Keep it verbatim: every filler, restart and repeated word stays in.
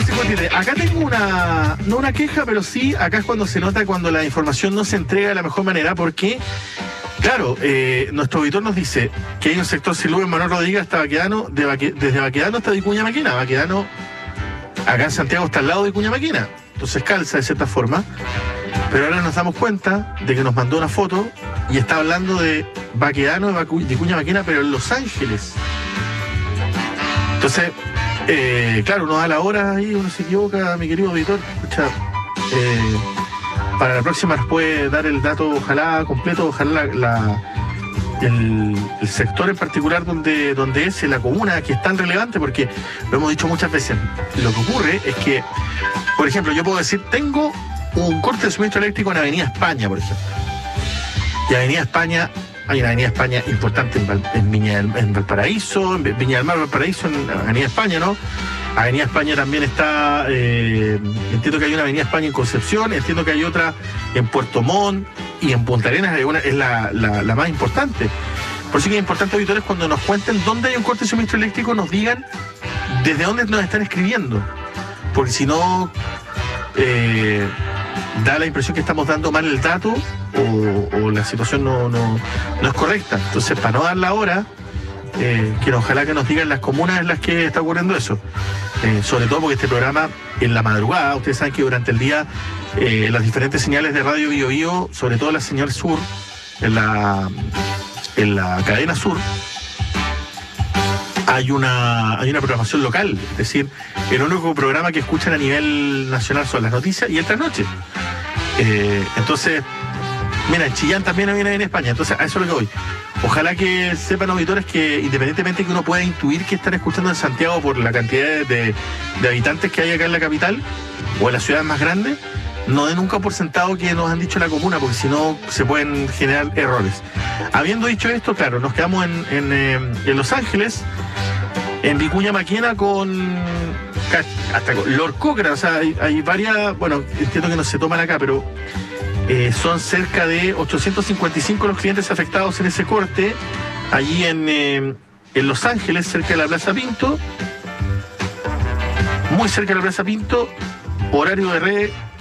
cincuenta y tres. Acá tengo una, no una queja, pero sí, acá es cuando se nota cuando la información no se entrega de la mejor manera, porque, claro, eh, nuestro auditor nos dice que hay un sector sin luz en Manuel Rodríguez hasta Baquedano, de Baque, desde Baquedano hasta Vicuña Maquena. Baquedano, acá en Santiago, está al lado de Vicuña Maquena. Entonces calza de cierta forma. Pero ahora nos damos cuenta de que nos mandó una foto y está hablando de Baquedano, de Vicuña Maquena, pero en Los Ángeles. Entonces, eh, claro, uno da la hora y uno se equivoca, mi querido auditor. Escucha, eh, para la próxima nos puede dar el dato, ojalá completo, ojalá la, la, el, el sector en particular donde, donde es, en la comuna, que es tan relevante, porque lo hemos dicho muchas veces. Lo que ocurre es que, por ejemplo, yo puedo decir, tengo un corte de suministro eléctrico en Avenida España, por ejemplo. Y Avenida España, hay una Avenida España importante en, Val, en Viña del, en Valparaíso, en Viña del Mar, Valparaíso, en Avenida España, ¿no? Avenida España también está, eh, entiendo que hay una Avenida España en Concepción, entiendo que hay otra en Puerto Montt y en Punta Arenas es, una, es la, la, la más importante. Por eso que es importante, auditores, cuando nos cuenten dónde hay un corte de suministro eléctrico, nos digan desde dónde nos están escribiendo. Porque si no, eh, da la impresión que estamos dando mal el dato o, o la situación no, no, no es correcta. Entonces, para no dar la hora, eh, que ojalá que nos digan las comunas en las que está ocurriendo eso. Eh, sobre todo porque este programa, en la madrugada, ustedes saben que durante el día, eh, las diferentes señales de Radio Bio Bio, sobre todo la señal sur, en la, en la cadena sur, hay una, hay una programación local. Es decir, el único programa que escuchan a nivel nacional son las noticias y el trasnoche. Eh, entonces, mira, en Chillán también viene en España. Entonces, a eso es lo que voy. Ojalá que sepan, auditores, que independientemente que uno pueda intuir que están escuchando en Santiago por la cantidad de, de habitantes que hay acá en la capital o en las ciudades más grandes, no den nunca por sentado que nos han dicho la comuna, porque si no se pueden generar errores. Habiendo dicho esto, claro, nos quedamos en, en, eh, en Los Ángeles, en Vicuña Maquena con hasta con Lord Cochrane. O sea, hay, hay varias, bueno, entiendo que no se toman acá, pero eh, son cerca de ochocientos cincuenta y cinco los clientes afectados en ese corte, allí en, eh, en Los Ángeles, cerca de la Plaza Pinto, muy cerca de la Plaza Pinto, horario de red